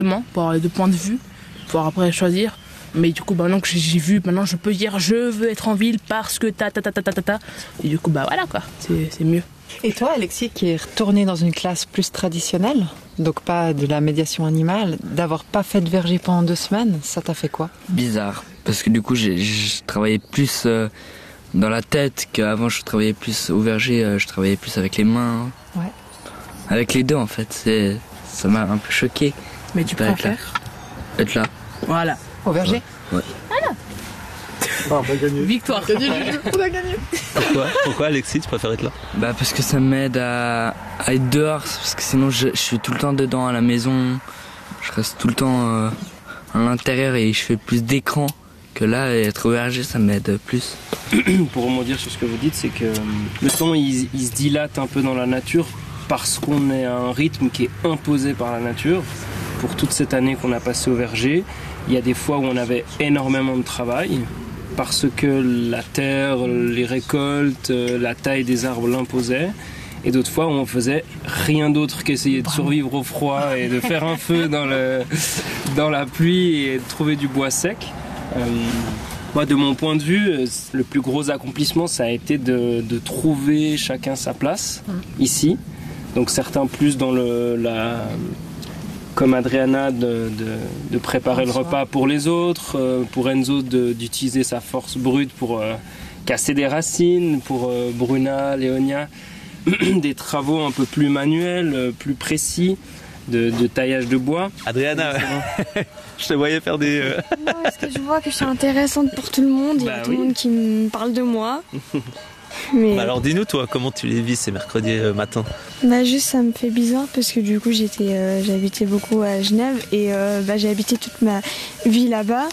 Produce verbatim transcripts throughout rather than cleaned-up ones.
pour avoir les deux points de vue, pour après choisir. Mais du coup, bah, maintenant que j'ai vu, maintenant je peux dire je veux être en ville parce que ta ta ta ta ta ta ta. Et du coup, bah voilà quoi, c'est, c'est mieux. Et toi, Alexis, qui est retourné dans une classe plus traditionnelle, donc pas de la médiation animale, d'avoir pas fait de verger pendant deux semaines, ça t'a fait quoi? Bizarre, parce que du coup, j'ai, je travaillais plus euh, dans la tête qu'avant. Je travaillais plus au verger, euh, je travaillais plus avec les mains. Ouais. Avec les deux, en fait, c'est, ça m'a un peu choqué. Mais tu préfères être là. Voilà. Au verger? Ouais. ouais. Voilà. Ah, on a gagné. Victoire. On a gagné, on a gagné. Pourquoi, Pourquoi Alexis, tu préfères être là? Bah parce que ça m'aide à, à être dehors, parce que sinon je, je suis tout le temps dedans à la maison. Je reste tout le temps euh, à l'intérieur et je fais plus d'écran. Que là, être au verger, ça m'aide plus. Pour rebondir sur ce que vous dites, c'est que le temps il, il se dilate un peu dans la nature parce qu'on est à un rythme qui est imposé par la nature. Pour toute cette année qu'on a passée au verger, il y a des fois où on avait énormément de travail parce que la terre, les récoltes, la taille des arbres l'imposaient. Et d'autres fois où on faisait rien d'autre qu'essayer de survivre au froid et de faire un feu dans, le, dans la pluie et de trouver du bois sec. Euh, moi, de mon point de vue, le plus gros accomplissement, ça a été de, de trouver chacun sa place ici. Donc certains plus dans le, la, comme Adriana, de, de, de préparer le repas pour les autres, euh, pour Enzo de, d'utiliser sa force brute pour euh, casser des racines, pour euh, Bruna, Léonia, des travaux un peu plus manuels, euh, plus précis. De, de taillage de bois. Adriana, je te voyais faire des... Euh... Non, est-ce que je vois que je suis intéressante pour tout le monde? Il y a bah tout oui. le monde qui me parle de moi. Mais... Bah alors dis-nous toi, comment tu les vis ces mercredis euh, matins? Bah juste ça me fait bizarre parce que du coup j'étais, euh, j'habitais beaucoup à Genève et euh, bah, j'ai habité toute ma vie là-bas.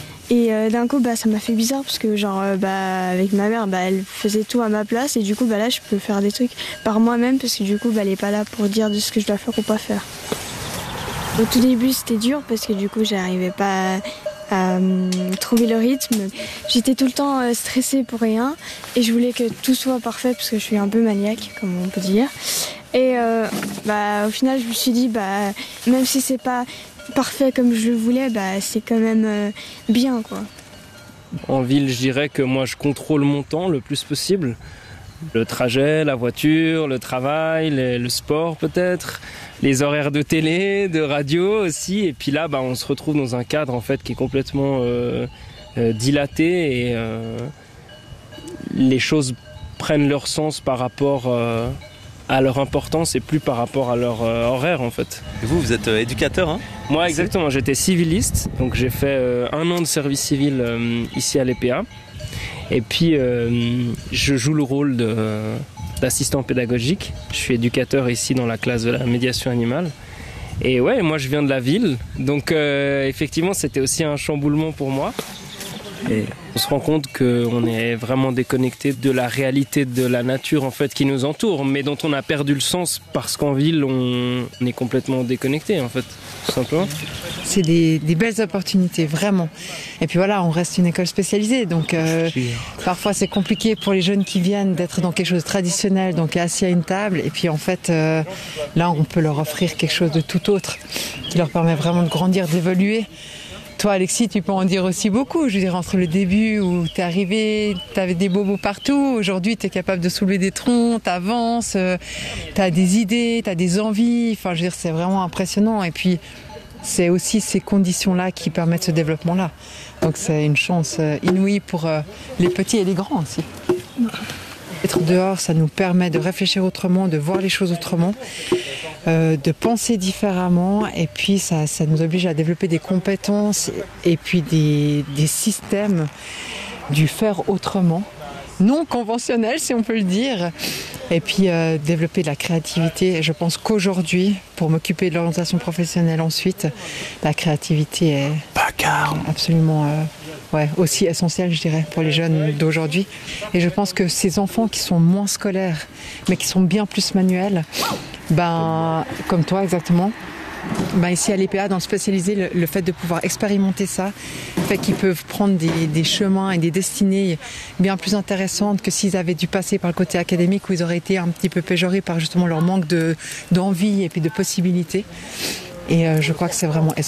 Et euh, d'un coup, bah, ça m'a fait bizarre parce que, genre, euh, bah, avec ma mère, bah, elle faisait tout à ma place et du coup, bah, là, je peux faire des trucs par moi-même parce que du coup, bah, elle n'est pas là pour dire de ce que je dois faire ou pas faire. Au tout début, c'était dur parce que du coup, j'arrivais pas à, à euh, trouver le rythme. J'étais tout le temps euh, stressée pour rien et je voulais que tout soit parfait parce que je suis un peu maniaque, comme on peut dire. Et euh, bah, au final, je me suis dit, bah, même si c'est pas parfait comme je le voulais, bah, c'est quand même euh, bien, quoi. En ville, je dirais que moi, je contrôle mon temps le plus possible. Le trajet, la voiture, le travail, le, le sport peut-être, les horaires de télé, de radio aussi. Et puis là, bah, on se retrouve dans un cadre en fait qui est complètement euh, euh, dilaté et euh, les choses prennent leur sens par rapport euh, à leur importance et plus par rapport à leur euh, horaire en fait. Et vous, vous êtes euh, éducateur, hein? Moi, exactement. J'étais civiliste, donc j'ai fait euh, un an de service civil euh, ici à l'E P A. Et puis, euh, je joue le rôle de, euh, d'assistant pédagogique. Je suis éducateur ici dans la classe de la médiation animale. Et ouais, moi, je viens de la ville. Donc, euh, effectivement, c'était aussi un chamboulement pour moi. Et on se rend compte qu'on est vraiment déconnecté de la réalité de la nature en fait, qui nous entoure, mais dont on a perdu le sens parce qu'en ville, on, on est complètement déconnecté, en fait, tout simplement. C'est des, des belles opportunités, vraiment. Et puis voilà, on reste une école spécialisée, donc euh, parfois c'est compliqué pour les jeunes qui viennent d'être dans quelque chose de traditionnel, donc assis à une table, et puis en fait, euh, là, on peut leur offrir quelque chose de tout autre, qui leur permet vraiment de grandir, d'évoluer. Toi, Alexis, tu peux en dire aussi beaucoup. Je veux dire, entre le début où t'es arrivé, t'avais des bobos partout. Aujourd'hui, t'es capable de soulever des troncs, t'avances, euh, t'as des idées, t'as des envies. Enfin, je veux dire, c'est vraiment impressionnant. Et puis, c'est aussi ces conditions-là qui permettent ce développement-là. Donc, c'est une chance euh, inouïe pour euh, les petits et les grands aussi. Être dehors, ça nous permet de réfléchir autrement, de voir les choses autrement, euh, de penser différemment, et puis ça, ça nous oblige à développer des compétences et puis des, des systèmes du faire autrement, non conventionnel si on peut le dire, et puis euh, développer de la créativité. Et je pense qu'aujourd'hui, pour m'occuper de l'orientation professionnelle ensuite, la créativité est absolument euh, ouais, aussi essentielle, je dirais, pour les jeunes d'aujourd'hui. Et je pense que ces enfants qui sont moins scolaires, mais qui sont bien plus manuels, ben, comme toi exactement, ben ici à l'E P A, dans le spécialisé, le, le fait de pouvoir expérimenter ça fait qu'ils peuvent prendre des, des chemins et des destinées bien plus intéressantes que s'ils avaient dû passer par le côté académique où ils auraient été un petit peu péjorés par justement leur manque de, d'envie et puis de possibilités. Et euh, je crois que c'est vraiment